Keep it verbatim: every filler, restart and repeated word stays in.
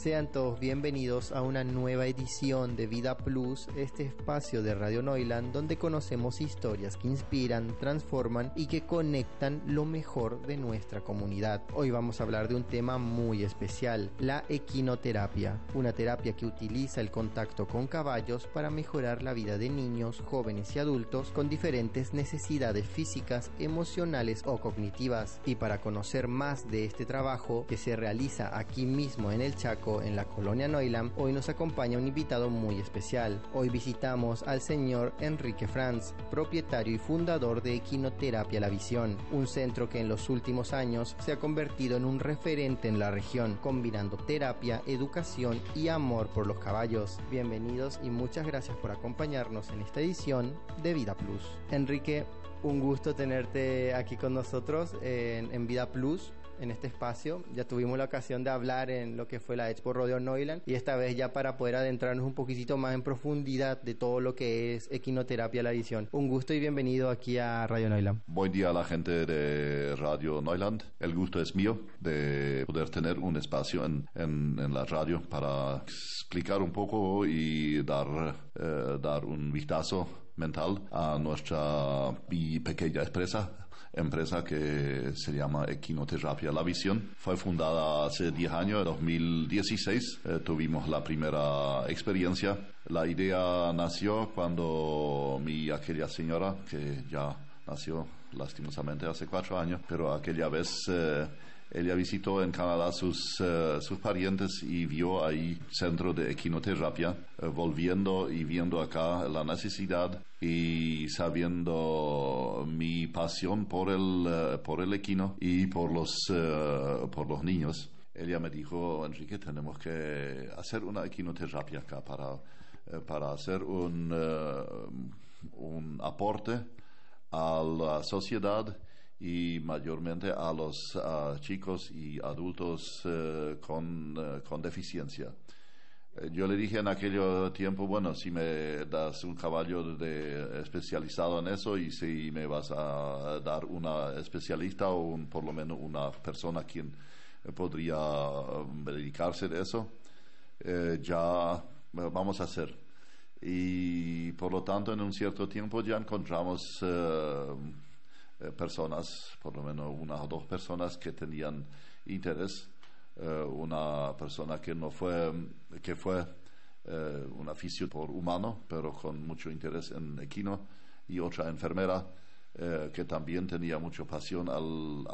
Sean todos bienvenidos a una nueva edición de Vida Plus, este espacio de Radio Neuland donde conocemos historias que inspiran, transforman y que conectan lo mejor de nuestra comunidad. Hoy vamos a hablar de un tema muy especial, la equinoterapia, una terapia que utiliza el contacto con caballos para mejorar la vida de niños, jóvenes y adultos con diferentes necesidades físicas, emocionales o cognitivas. Y para conocer más de este trabajo que se realiza aquí mismo en el Chaco, en la colonia Neuland, hoy nos acompaña un invitado muy especial. Hoy visitamos al señor Enrique Franz, propietario y fundador de Equinoterapia La Visión, un centro que en los últimos años se ha convertido en un referente en la región, combinando terapia, educación y amor por los caballos. Bienvenidos y muchas gracias por acompañarnos en esta edición de Vida Plus. Enrique, un gusto tenerte aquí con nosotros en, en Vida Plus, en este espacio. Ya tuvimos la ocasión de hablar en lo que fue la Expo Rodeo Neuland y esta vez ya para poder adentrarnos un poquitito más en profundidad de todo lo que es Equinoterapia La Visión. Un gusto y bienvenido aquí a Radio Neuland. Buen día a la gente de Radio Neuland. El gusto es mío de poder tener un espacio en, en, en la radio para explicar un poco y dar, eh, dar un vistazo mental a nuestra pequeña empresa, empresa que se llama Equinoterapia La Visión. Fue fundada hace diez años, en dos mil dieciséis. Eh, tuvimos la primera experiencia. La idea nació cuando mi aquella señora, que ya nació lastimosamente hace cuatro años, pero aquella vez eh, ella visitó en Canadá sus, uh, sus parientes y vio ahí centro de equinoterapia, uh, volviendo y viendo acá la necesidad y sabiendo mi pasión por el, uh, por el equino y por los, uh, por los niños. Ella me dijo, Enrique, tenemos que hacer una equinoterapia acá para, uh, para hacer un, uh, un aporte a la sociedad y mayormente a los uh, chicos y adultos uh, con, uh, con deficiencia. Eh, yo le dije en aquel tiempo, bueno, si me das un caballo de, especializado en eso y si me vas a dar una especialista o un, por lo menos una persona quien podría um, dedicarse de eso, eh, ya vamos a hacer. Y por lo tanto en un cierto tiempo ya encontramos uh, eh, personas, por lo menos una o dos personas que tenían interés, uh, una persona que no fue, que fue uh, un aficio por humano, pero con mucho interés en equino, y otra enfermera uh, que también tenía mucha pasión al,